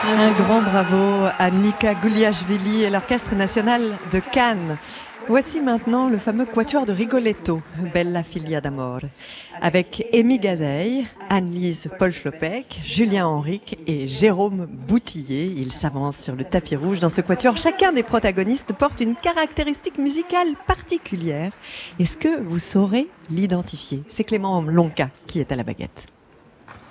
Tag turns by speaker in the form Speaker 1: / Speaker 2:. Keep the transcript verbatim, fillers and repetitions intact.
Speaker 1: Un grand bravo à Nika Gouliashvili et l'Orchestre national de Cannes. Voici maintenant le fameux quatuor de Rigoletto, Bella figlia d'amore, avec Amy Gazeille, Anne-Lise Paul-Schlopek, Julien Henrique et Jérôme Boutillier. Ils s'avancent sur le tapis rouge dans ce quatuor. Chacun des protagonistes porte une caractéristique musicale particulière. Est-ce que vous saurez l'identifier? C'est Clément Lonca qui est à la baguette.